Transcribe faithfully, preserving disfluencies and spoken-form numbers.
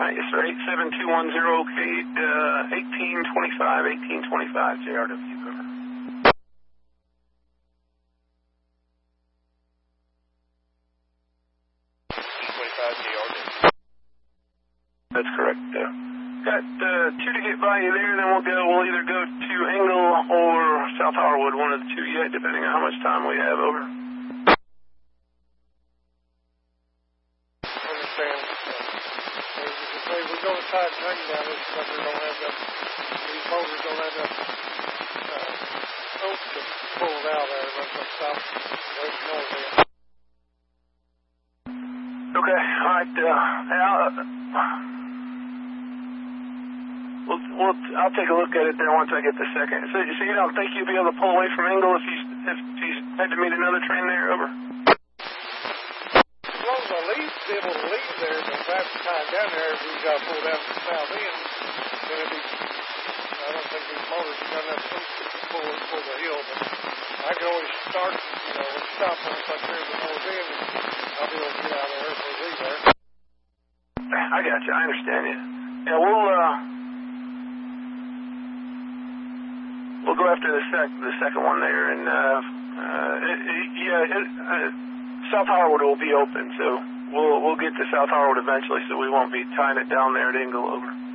right, yes, sir. eight seven two one zero, K, uh, eighteen twenty-five, eighteen twenty-five, J R W, over. eighteen twenty-five, J R W. That's correct. Uh, got uh, two to get by you there, then we'll go. We'll either go to Engle or South Harwood, one of the two yet, depending on how much time we have, over. We're going to try to turn down this because we don't have that, these motors don't have that uh, oak to pull it out there. We're going to stop those noise in. Okay, all right. Uh, I'll, we'll, we'll, I'll take a look at it there once I get the second. So, so you don't think you'll be able to pull away from Engle if he's, if he's had to meet another train there, over? As long as I leave, be able to leave there, but if I have to tie down there, if we've got to pull down to the south end, then it'd be, I don't think these motors are going to have to pull it for the hill, but I can always start, you know, stop once I clear the north end, and I'll be able to get out of there if we leave there. I got you. I understand you. Yeah, we'll, uh, we'll go after the sec, the second one there, and, uh, uh, it, it, yeah, it, uh, South Harwood will be open, so we'll we'll get to South Harwood eventually, so we won't be tying it down there at Engle, over.